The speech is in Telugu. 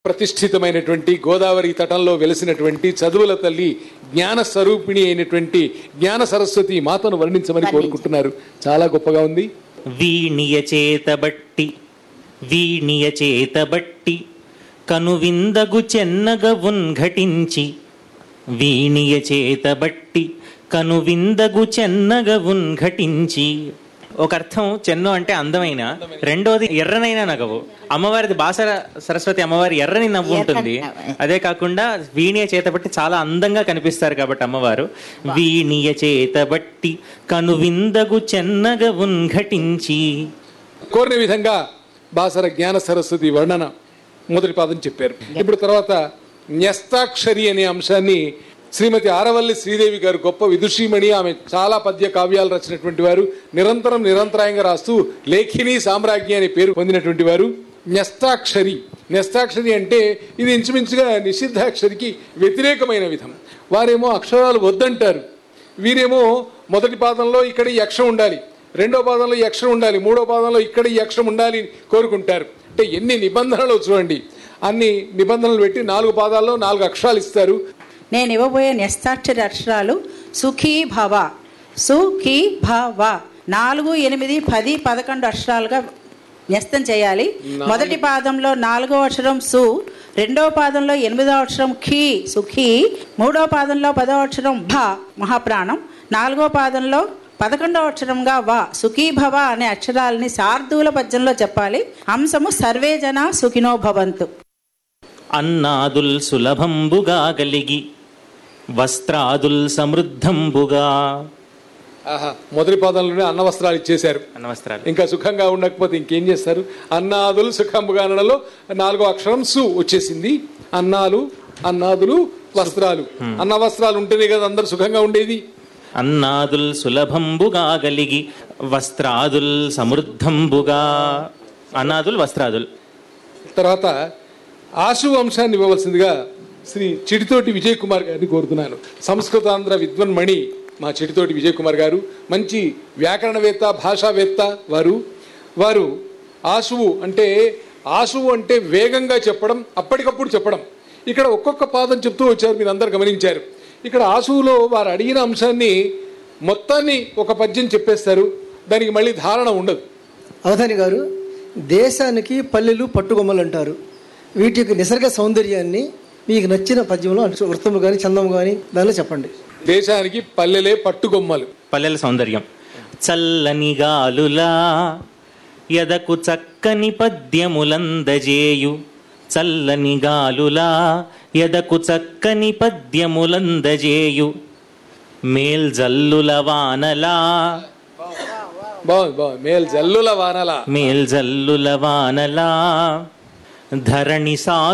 ప్రతిష్ఠితమైనటువంటి గోదావరి తటంలో వెలిసినటువంటి చదువుల తల్లి జ్ఞాన స్వరూపిణి అయినటువంటి జ్ఞాన సరస్వతి మాతను వర్ణించమని కోరుకుంటున్నారు. చాలా గొప్పగా ఉంది. వీణియ చేతబట్టి కనువిందగు చెన్నగ ఉన్ఘటించి, వీణియ చేతబట్టి కనువిందగు చెన్నగ ఉన్ఘటించి. ఒక అర్థం చెన్ను అంటే అందమైన, రెండోది ఎర్రనైన నగవు. అమ్మవారిది బాసర సరస్వతి అమ్మవారి ఎర్రని నవ్వు ఉంటుంది. అదే కాకుండా వీణియ చేతబట్టి చాలా అందంగా కనిపిస్తారు కాబట్టి అమ్మవారు వీణియ చేతబట్టి కనువిందగు చెన్నగ ఉన్ఘటించి. కోరిన విధంగా బాసర జ్ఞాన సరస్వతి వర్ణన మొదటి పాదం చెప్పారు. ఇప్పుడు తర్వాత న్యస్తాక్షరి అనే అంశాన్ని శ్రీమతి ఆరవల్లి శ్రీదేవి గారు గొప్ప విదుషీమణి. ఆమె చాలా పద్య కావ్యాలు రచినటువంటి వారు, నిరంతరాయంగా రాస్తూ లేఖిని సామ్రాజ్ఞి అనే పేరు పొందినటువంటి వారు. న్యస్తాక్షరి అంటే ఇది ఇంచుమించుగా నిషిద్ధాక్షరికి వ్యతిరేకమైన విధం. వారేమో అక్షరాలు వద్దంటారు, వీరేమో మొదటి పాదంలో ఇక్కడ ఈ అక్షరం ఉండాలి, రెండో పాదంలో ఈ అక్షరం ఉండాలి, మూడో పాదంలో ఇక్కడ ఈ అక్షరం ఉండాలి కోరుకుంటారు. అంటే ఎన్ని నిబంధనలు చూడండి. అన్ని నిబంధనలు పెట్టి 4 పాదాల్లో 4 అక్షరాలు ఇస్తారు. నేను ఇవ్వబోయే న్యస్తాక్షరి అక్షరాలు సుఖీ భవ. 4, 8, 10, 11 అక్షరాలుగా న్యస్తం చేయాలి. మొదటి పాదంలో 4వ అక్షరం సు, రెండవ పాదంలో 8వ అక్షరం ఖీ సుఖీ, మూడవ పాదంలో 10వ అక్షరం భ మహాప్రాణం, 4వ పాదంలో 11వ అక్షరంగా వ సుఖీభవ అనే అక్షరాలని శార్దూల పద్యంలో చెప్పాలి. అంశము సర్వే జన సుఖినో భవంతు. అన్నాదుల్ సులభంబుగా కలిగి వస్త్రాదుల్ సమృద్ధంబుగా. మొదటి పాదంలోనే అన్న వస్త్రాలు ఇచ్చేశారు. ఇంకా సుఖంగా ఉండకపోతే ఇంకేం చేస్తారు? అన్నాదులు సుఖంబుగా అనడంలో 4వ అక్షరం సు వచ్చేసింది. అన్నాదులు వస్త్రాలు, అన్న వస్త్రాలు ఉంటేనే కదా అందరు సుఖంగా ఉండేది. అన్నాదుల్ సులభంబుగా కలిగి వస్త్రాదుల్ సమృద్ధంబుగా. అన్నాదుల్ వస్త్రాదుల్. తర్వాత ఆశు అంశాన్ని ఇవ్వవలసిందిగా శ్రీ చిడితోటి విజయ్ కుమార్ గారిని కోరుతున్నాను. సంస్కృతాంధ్ర విద్వన్మణి మా చిడితోటి విజయ్ కుమార్ గారు మంచి వ్యాకరణవేత్త, భాషావేత్త. వారు ఆశువు అంటే వేగంగా చెప్పడం, అప్పటికప్పుడు చెప్పడం. ఇక్కడ ఒక్కొక్క పాదం చెప్తూ వచ్చారు, మీరు అందరు గమనించారు. ఇక్కడ ఆశువులో వారు అడిగిన అంశాన్ని మొత్తాన్ని ఒక పద్యం చెప్పేస్తారు, దానికి మళ్ళీ ధారణ ఉండదు. అవధాని గారు, దేశానికి పల్లెలు పట్టుబొమ్మలు అంటారు. వీటి యొక్క నిసర్గ సౌందర్యాన్ని మీకు నచ్చిన పద్యంలో వృత్తము కానీ చందము కానీ దానిలో చెప్పండి. దేశానికి పల్లెలే పట్టుగొమ్మలు. పల్లెల సౌందర్యం. చల్లని గాలులా ఎదకు చక్కని పద్యములందజేయు, చల్లని గాలులా ఎదకు చక్కని పద్యములందజేయు, మేల్జల్లుల వానలా. బాగుంది. మేల్జల్లుల వానలా ధరణి సా